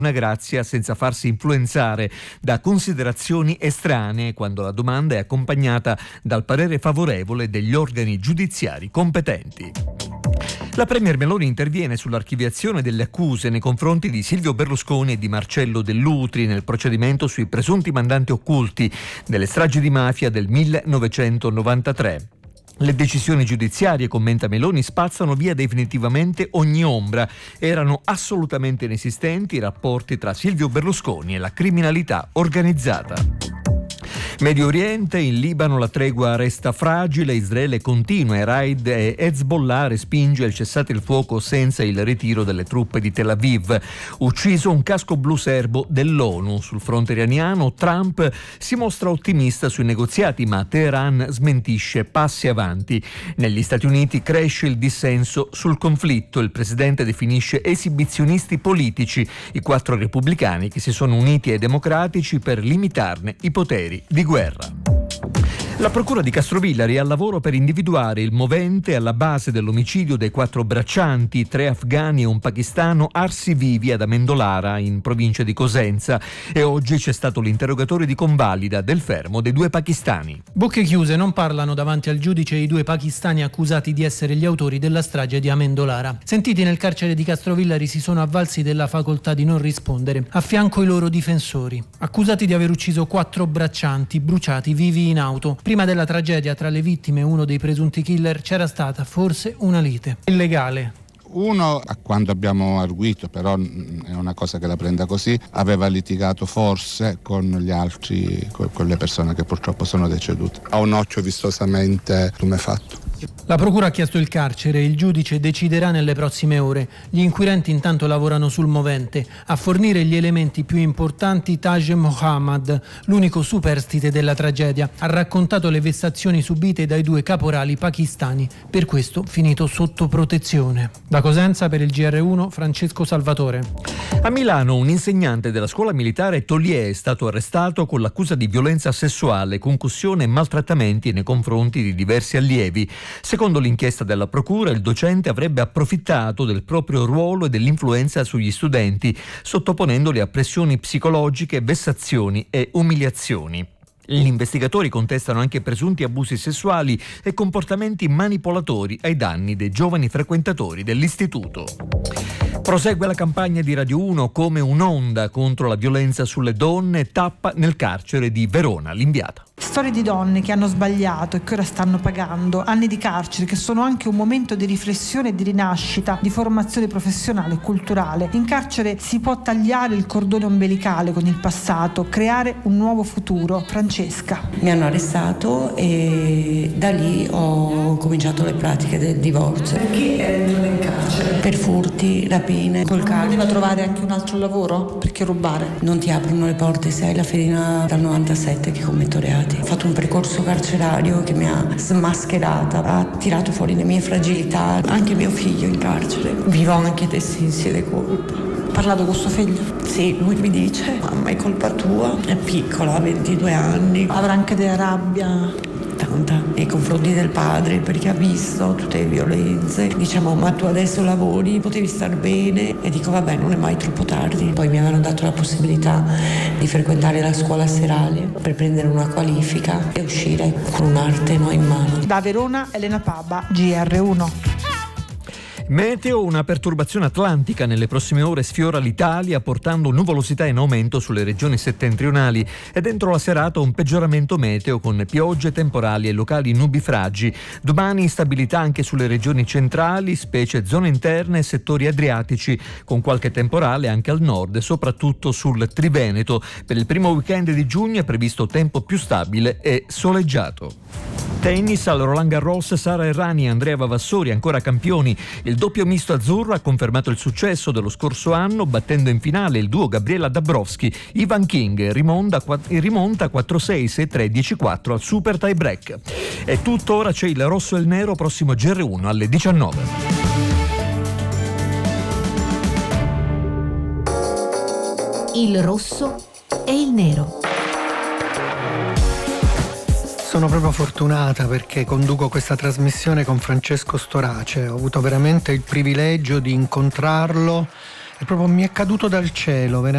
una grazia senza farsi influenzare da considerazioni estranee quando la domanda è accompagnata dal parere favorevole degli organi giudiziari competenti. La Premier Meloni interviene sull'archiviazione delle accuse nei confronti di Silvio Berlusconi e di Marcello Dell'Utri nel procedimento sui presunti mandanti occulti delle stragi di mafia del 1993. Le decisioni giudiziarie, commenta Meloni, spazzano via definitivamente ogni ombra. Erano assolutamente inesistenti i rapporti tra Silvio Berlusconi e la criminalità organizzata. Medio Oriente, in Libano la tregua resta fragile, Israele continua i raid e Hezbollah respinge il cessate il fuoco senza il ritiro delle truppe di Tel Aviv. Ucciso un casco blu serbo dell'ONU. Sul fronte iraniano Trump si mostra ottimista sui negoziati, ma Teheran smentisce passi avanti. Negli Stati Uniti cresce il dissenso sul conflitto. Il presidente definisce esibizionisti politici i 4 repubblicani che si sono uniti ai democratici per limitarne i poteri di guerra. La procura di Castrovillari è al lavoro per individuare il movente alla base dell'omicidio dei 4 braccianti, 3 afghani e un pakistano arsi vivi ad Amendolara, in provincia di Cosenza, e oggi c'è stato l'interrogatorio di convalida del fermo dei 2 pakistani. Bocche chiuse, non parlano davanti al giudice i 2 pakistani accusati di essere gli autori della strage di Amendolara. Sentiti nel carcere di Castrovillari si sono avvalsi della facoltà di non rispondere, a fianco i loro difensori, accusati di aver ucciso 4 braccianti bruciati vivi in auto. Prima della tragedia tra le vittime e uno dei presunti killer c'era stata forse una lite illegale. Uno, a quanto abbiamo arguito, però è una cosa che la prenda così, aveva litigato forse con gli altri, con le persone che purtroppo sono decedute. Ha un occhio vistosamente tumefatto. La procura ha chiesto il carcere e il giudice deciderà nelle prossime ore. Gli inquirenti intanto lavorano sul movente. A fornire gli elementi più importanti Taj Mohammad, l'unico superstite della tragedia. Ha raccontato le vessazioni subite dai 2 caporali pakistani, per questo finito sotto protezione. Da Cosenza per il GR1 Francesco Salvatore. A Milano un insegnante della scuola militare Toliè è stato arrestato con l'accusa di violenza sessuale, concussione e maltrattamenti nei confronti di diversi allievi. Secondo l'inchiesta della procura, il docente avrebbe approfittato del proprio ruolo e dell'influenza sugli studenti, sottoponendoli a pressioni psicologiche, vessazioni e umiliazioni. Gli investigatori contestano anche presunti abusi sessuali e comportamenti manipolatori ai danni dei giovani frequentatori dell'istituto. Prosegue la campagna di Radio 1 come un'onda contro la violenza sulle donne, tappa nel carcere di Verona, Limbiata. Storie di donne che hanno sbagliato e che ora stanno pagando, anni di carcere che sono anche un momento di riflessione e di rinascita, di formazione professionale e culturale. In carcere si può tagliare il cordone ombelicale con il passato, creare un nuovo futuro. Francesca. Mi hanno arrestato e da lì ho cominciato le pratiche del divorzio. Perché eri in carcere? Per furti, rapine, col carro. Poteva trovare anche un altro lavoro? Perché rubare? Non ti aprono le porte se hai la fedina dal 97 che commetto reati. Ho fatto un percorso carcerario che mi ha smascherata, ha tirato fuori le mie fragilità, anche mio figlio in carcere. Vivo anche dei sensi di colpa. Ha parlato con suo figlio? Sì, lui mi dice: mamma, è colpa tua, è piccola, ha 22 anni. Avrà anche della rabbia? Tanta, nei confronti del padre, perché ha visto tutte le violenze. Diciamo: ma tu adesso lavori, potevi star bene. E dico: vabbè, non è mai troppo tardi. Poi mi avevano dato la possibilità di frequentare la scuola serale per prendere una qualifica e uscire con un'arte in mano. Da Verona, Elena Paba, GR1. Meteo, una perturbazione atlantica nelle prossime ore sfiora l'Italia portando nuvolosità in aumento sulle regioni settentrionali e dentro la serata un peggioramento meteo con piogge, temporali e locali nubifragi. Domani instabilità anche sulle regioni centrali, specie zone interne e settori adriatici, con qualche temporale anche al nord e soprattutto sul Triveneto. Per il primo weekend di giugno è previsto tempo più stabile e soleggiato. Tennis, al Roland Garros, Sara Errani e Andrea Vavassori ancora campioni. Il doppio misto azzurro ha confermato il successo dello scorso anno battendo in finale il duo Gabriela Dabrowski. Ivan King rimonta 4-6, 6-3, 10-4 al super tie break. È tutto, ora c'è il rosso e il nero, prossimo GR1 alle 19. Il rosso e il nero. Sono proprio fortunata perché conduco questa trasmissione con Francesco Storace. Ho avuto veramente il privilegio di incontrarlo e proprio mi è caduto dal cielo, veramente.